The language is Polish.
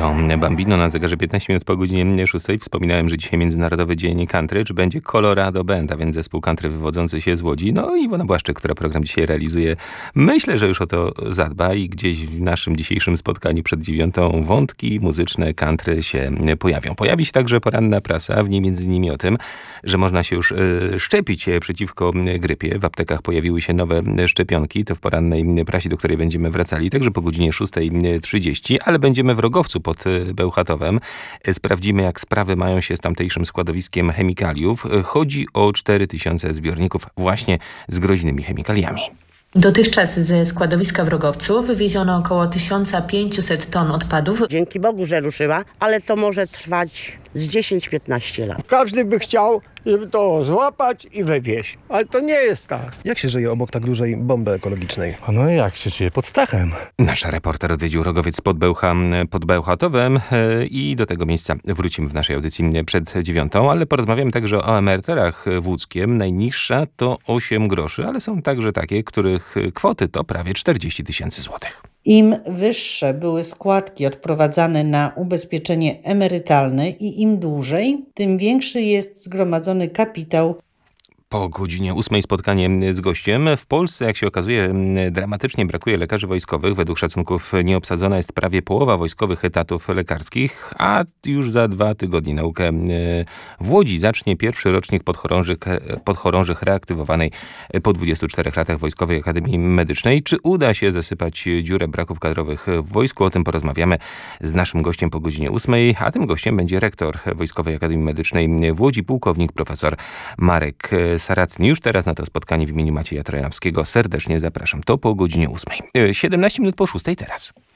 to Bambino na zegarze 15 minut po godzinie 6. Wspominałem, że dzisiaj Międzynarodowy Dzień Country. Czy będzie Colorado Band, a więc zespół country wywodzący się z Łodzi. No i Iwona Błaszczyk, która program dzisiaj realizuje. Myślę, że już o to zadba i gdzieś w naszym dzisiejszym spotkaniu przed 9 wątki muzyczne country się pojawią. Pojawi się także poranna prasa, w niej między innymi o tym, że można się już szczepić przeciwko grypie. W aptekach pojawiły się nowe szczepionki. To w porannej prasie, do której będziemy wracali, także po godzinie 6:30, ale będziemy w Rogowcu pod Bełchatowem. Sprawdzimy, jak sprawy mają się z tamtejszym składowiskiem chemikaliów. Chodzi o 4000 zbiorników właśnie z groźnymi chemikaliami. Dotychczas ze składowiska w Rogowcu wywieziono około 1500 ton odpadów. Dzięki Bogu, że ruszyła, ale to może trwać z 10-15 lat. Każdy by chciał, żeby to złapać i wywieźć, ale to nie jest tak. Jak się żyje obok tak dużej bomby ekologicznej? No jak się żyje? Pod strachem. Nasz reporter odwiedził Rogowiec pod Bełchatowem i do tego miejsca wrócimy w naszej audycji przed 9, ale porozmawiamy także o emeryturach w Łódzkiem. Najniższa to 8 groszy, ale są także takie, których kwoty to prawie 40 000 złotych. Im wyższe były składki odprowadzane na ubezpieczenie emerytalne i im dłużej, tym większy jest zgromadzony kapitał. Po godzinie 8 spotkanie z gościem. W Polsce, jak się okazuje, dramatycznie brakuje lekarzy wojskowych. Według szacunków nieobsadzona jest prawie połowa wojskowych etatów lekarskich, a już za 2 tygodnie naukę w Łodzi zacznie pierwszy rocznik podchorążych reaktywowanej po 24 latach Wojskowej Akademii Medycznej. Czy uda się zasypać dziurę braków kadrowych w wojsku? O tym porozmawiamy z naszym gościem po godzinie 8, a tym gościem będzie rektor Wojskowej Akademii Medycznej w Łodzi, pułkownik profesor Marek Saracyn. Już teraz na to spotkanie w imieniu Macieja Trojanowskiego serdecznie zapraszam. To po godzinie 8. 17 minut po 6 teraz.